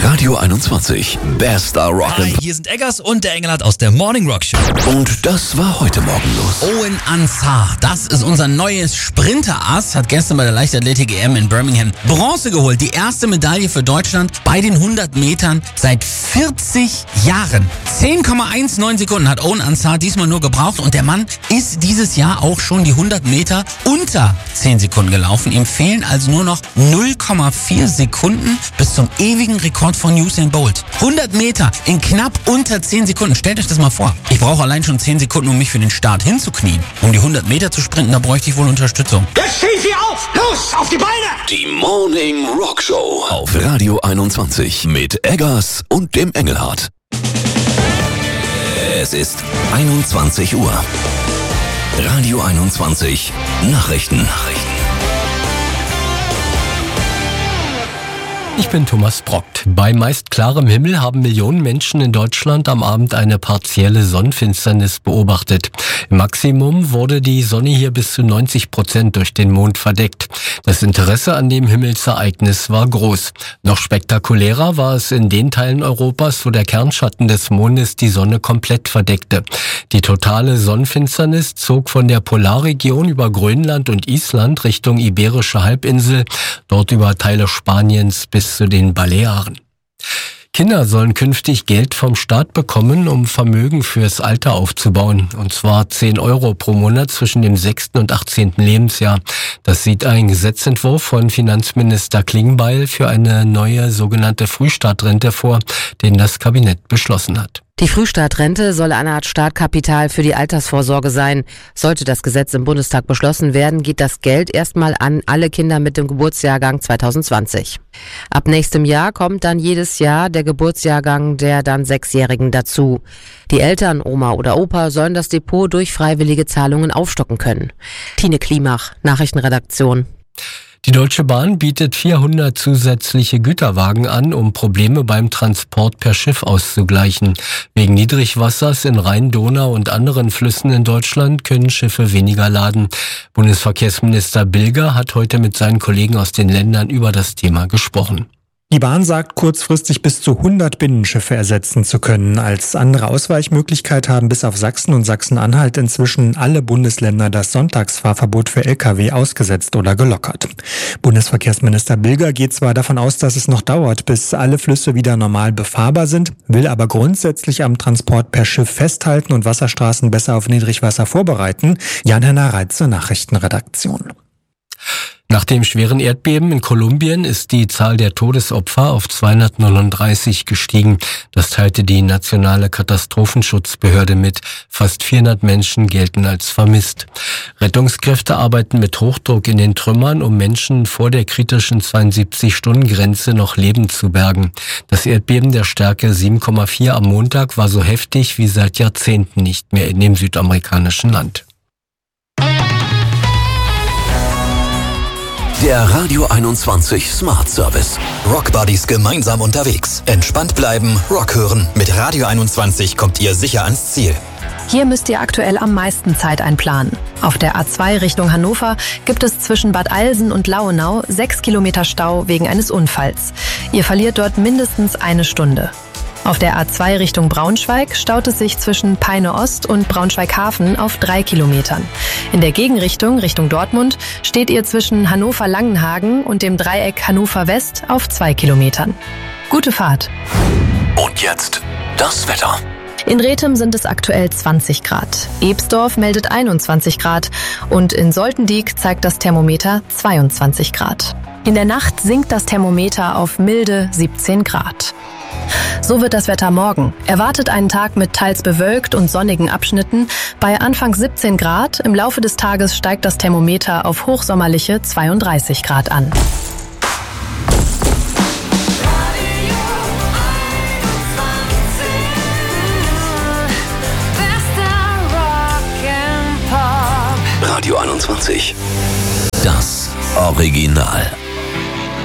Radio 21, Bester Rock. Hi, hier sind Eggers und der Engelhardt aus der Morning Rock Show. Und das war heute Morgen los. Owen Ansar, das ist unser neues Sprinterass, hat gestern bei der Leichtathletik-EM in Birmingham Bronze geholt. Die erste Medaille für Deutschland bei den 100 Metern seit 40 Jahren. 10,19 Sekunden hat Owen Ansar diesmal nur gebraucht und der Mann ist dieses Jahr auch schon die 100 Meter unter 10 Sekunden gelaufen. Ihm fehlen also nur noch 0,4 Sekunden bis zum ewigen Rekord von Usain Bolt. 100 Meter in knapp unter 10 Sekunden. Stellt euch das mal vor. Ich brauche allein schon 10 Sekunden, um mich für den Start hinzuknien. Um die 100 Meter zu sprinten, da bräuchte ich wohl Unterstützung. Jetzt stehen Sie auf! Los, auf die Beine! Die Morning Rock Show auf Radio 21 mit Eggers und dem Engelhardt. Es ist 21 Uhr. Radio 21 Nachrichten. Ich bin Thomas Brockt. Bei meist klarem Himmel haben Millionen Menschen in Deutschland am Abend eine partielle Sonnenfinsternis beobachtet. Im Maximum wurde die Sonne hier bis zu 90% durch den Mond verdeckt. Das Interesse an dem Himmelsereignis war groß. Noch spektakulärer war es in den Teilen Europas, wo der Kernschatten des Mondes die Sonne komplett verdeckte. Die totale Sonnenfinsternis zog von der Polarregion über Grönland und Island Richtung Iberische Halbinsel, dort über Teile Spaniens bis zu den Balearen. Kinder sollen künftig Geld vom Staat bekommen, um Vermögen fürs Alter aufzubauen. Und zwar 10 Euro pro Monat zwischen dem 6. und 18. Lebensjahr. Das sieht ein Gesetzentwurf von Finanzminister Klingbeil für eine neue sogenannte Frühstartrente vor, den das Kabinett beschlossen hat. Die Frühstartrente soll eine Art Startkapital für die Altersvorsorge sein. Sollte das Gesetz im Bundestag beschlossen werden, geht das Geld erstmal an alle Kinder mit dem Geburtsjahrgang 2020. Ab nächstem Jahr kommt dann jedes Jahr der Geburtsjahrgang der dann 6-Jährigen dazu. Die Eltern, Oma oder Opa, sollen das Depot durch freiwillige Zahlungen aufstocken können. Tine Klimach, Nachrichtenredaktion. Die Deutsche Bahn bietet 400 zusätzliche Güterwagen an, um Probleme beim Transport per Schiff auszugleichen. Wegen Niedrigwassers in Rhein, Donau und anderen Flüssen in Deutschland können Schiffe weniger laden. Bundesverkehrsminister Bilger hat heute mit seinen Kollegen aus den Ländern über das Thema gesprochen. Die Bahn sagt, kurzfristig bis zu 100 Binnenschiffe ersetzen zu können. Als andere Ausweichmöglichkeit haben bis auf Sachsen und Sachsen-Anhalt inzwischen alle Bundesländer das Sonntagsfahrverbot für Lkw ausgesetzt oder gelockert. Bundesverkehrsminister Bilger geht zwar davon aus, dass es noch dauert, bis alle Flüsse wieder normal befahrbar sind, will aber grundsätzlich am Transport per Schiff festhalten und Wasserstraßen besser auf Niedrigwasser vorbereiten. Jan-Henner Reitze, Nachrichtenredaktion. Nach dem schweren Erdbeben in Kolumbien ist die Zahl der Todesopfer auf 239 gestiegen. Das teilte die nationale Katastrophenschutzbehörde mit. Fast 400 Menschen gelten als vermisst. Rettungskräfte arbeiten mit Hochdruck in den Trümmern, um Menschen vor der kritischen 72-Stunden-Grenze noch lebend zu bergen. Das Erdbeben der Stärke 7,4 am Montag war so heftig wie seit Jahrzehnten nicht mehr in dem südamerikanischen Land. Der Radio 21 Smart Service. Rock Buddies gemeinsam unterwegs. Entspannt bleiben, Rock hören. Mit Radio 21 kommt ihr sicher ans Ziel. Hier müsst ihr aktuell am meisten Zeit einplanen. Auf der A2 Richtung Hannover gibt es zwischen Bad Alsen und Lauenau 6 Kilometer Stau wegen eines Unfalls. Ihr verliert dort mindestens eine Stunde. Auf der A2 Richtung Braunschweig staut es sich zwischen Peine Ost und Braunschweig-Hafen auf 3 Kilometern. In der Gegenrichtung, Richtung Dortmund, steht ihr zwischen Hannover-Langenhagen und dem Dreieck Hannover West auf 2 Kilometern. Gute Fahrt! Und jetzt das Wetter. In Rethem sind es aktuell 20 Grad. Ebsdorf meldet 21 Grad und in Soltendiek zeigt das Thermometer 22 Grad. In der Nacht sinkt das Thermometer auf milde 17 Grad. So wird das Wetter morgen. Erwartet einen Tag mit teils bewölkt und sonnigen Abschnitten. Bei Anfang 17 Grad, im Laufe des Tages steigt das Thermometer auf hochsommerliche 32 Grad an. Radio 21. Das Original.